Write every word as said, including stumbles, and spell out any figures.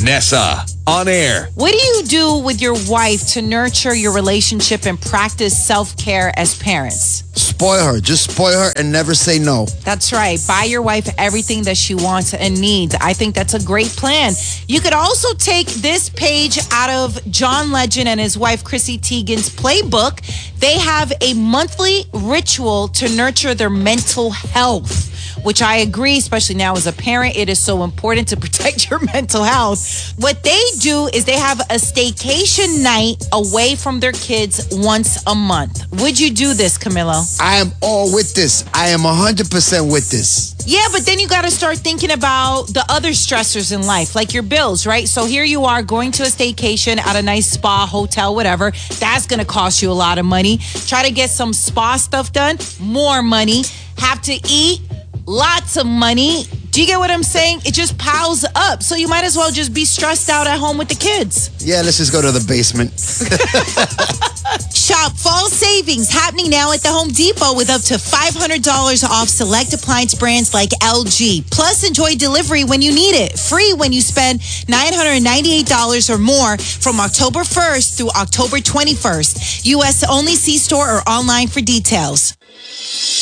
Nessa, on air. What do you do with your wife to nurture your relationship and practice self-care as parents? Spoil her. Just spoil her and never say no. That's right. Buy your wife everything that she wants and needs. I think that's a great plan. You could also take this page out of John Legend and his wife Chrissy Teigen's playbook. They have a monthly ritual to nurture their mental health, which I agree, especially now as a parent, it is so important to protect your mental health. What they do is they have a staycation night away from their kids once a month. Would you do this, Camilo? I am all with this. I am one hundred percent with this. Yeah, but then you got to start thinking about the other stressors in life, like your bills, right? So here you are going to a staycation at a nice spa, hotel, whatever. That's going to cost you a lot of money. Try to get some spa stuff done, more money. Have to eat, lots of money. Do you get what I'm saying? It just piles up. So you might as well just be stressed out at home with the kids. Yeah, let's just go to the basement. Shop fall savings happening now at the Home Depot with up to five hundred dollars off select appliance brands like L G. Plus, enjoy delivery when you need it. Free when you spend nine hundred ninety-eight dollars or more from October first through October twenty-first. U S only. See store or online for details.